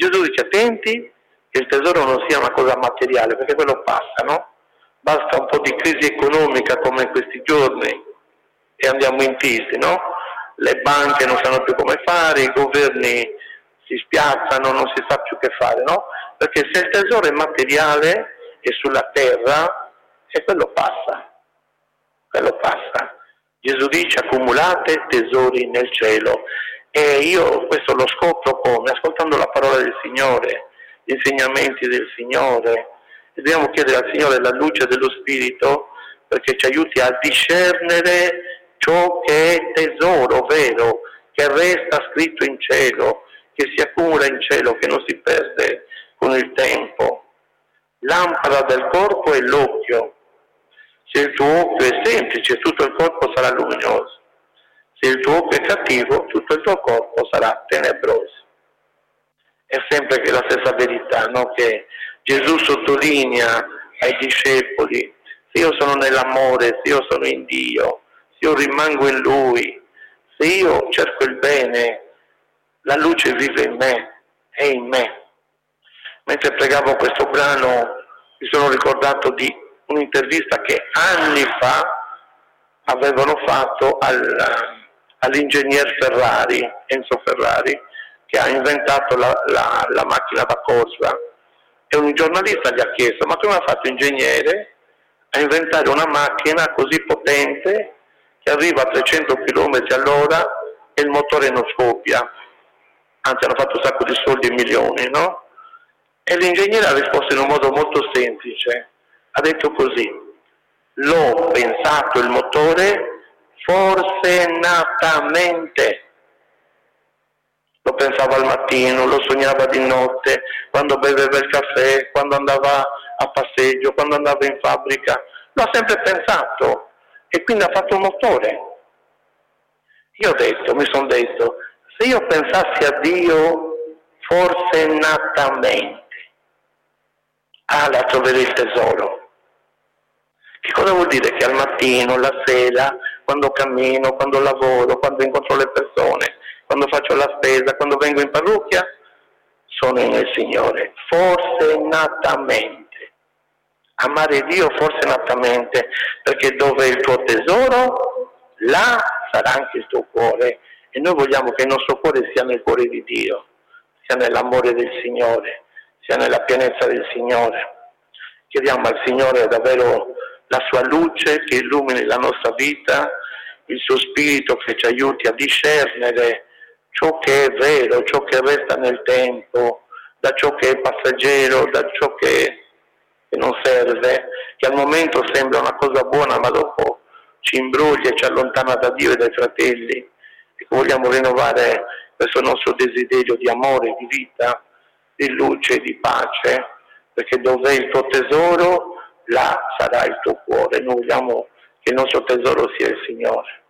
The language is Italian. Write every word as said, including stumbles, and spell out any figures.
Gesù dice attenti che il tesoro non sia una cosa materiale, perché quello passa, no? Basta un po' di crisi economica come in questi giorni e andiamo in crisi, no? Le banche non sanno più come fare, i governi si spiazzano, non si sa più che fare, no? Perché se il tesoro è materiale e sulla terra, e quello passa, quello passa. Gesù dice accumulate tesori nel cielo, e io questo lo scopro come? Ascoltando la parola del Signore, gli insegnamenti del Signore, e dobbiamo chiedere al Signore la luce dello Spirito perché ci aiuti a discernere ciò che è tesoro vero, che resta scritto in cielo, che si accumula in cielo, che non si perde con il tempo. Lampada del corpo è l'occhio. Se il tuo occhio è semplice, tutto il corpo sarà luminoso. Se il tuo occhio è cattivo, tutto il tuo corpo sarà tenebroso. È sempre che la stessa verità, no? Che Gesù sottolinea ai discepoli: se io sono nell'amore, se io sono in Dio, se io rimango in Lui, se io cerco il bene, la luce vive in me, è in me. Mentre pregavo questo brano mi sono ricordato di un'intervista che anni fa avevano fatto al, all'ingegner Ferrari, Enzo Ferrari, che ha inventato la, la, la macchina da corsa. E un giornalista gli ha chiesto: ma come ha fatto ingegnere a inventare una macchina così potente che arriva a trecento chilometri all'ora e il motore non scoppia? Anzi, hanno fatto un sacco di soldi, milioni, no? E l'ingegnere ha risposto in un modo molto semplice, ha detto così: l'ho pensato il motore forsennatamente. Lo pensava al mattino, lo sognava di notte, quando beveva il caffè, quando andava a passeggio, quando andava in fabbrica. Lo ha sempre pensato e quindi ha fatto un motore. Io ho detto, mi sono detto, se io pensassi a Dio forsennatamente, ah, là troverei il tesoro. Che cosa vuol dire? Che al mattino, la sera, quando cammino, quando lavoro, quando incontro le persone, quando faccio la spesa, quando vengo in parrocchia, sono nel Signore, forsennatamente. Amare Dio forsennatamente, perché dove è il tuo tesoro, là sarà anche il tuo cuore. E noi vogliamo che il nostro cuore sia nel cuore di Dio, sia nell'amore del Signore, sia nella pienezza del Signore. Chiediamo al Signore davvero la sua luce che illumini la nostra vita, il suo spirito che ci aiuti a discernere ciò che è vero, ciò che resta nel tempo, da ciò che è passeggero, da ciò che, che non serve, che al momento sembra una cosa buona ma dopo ci imbruglia e ci allontana da Dio e dai fratelli. E vogliamo rinnovare questo nostro desiderio di amore, di vita, di luce, di pace, perché dov'è il tuo tesoro, là sarà il tuo cuore. Noi vogliamo che il nostro tesoro sia il Signore.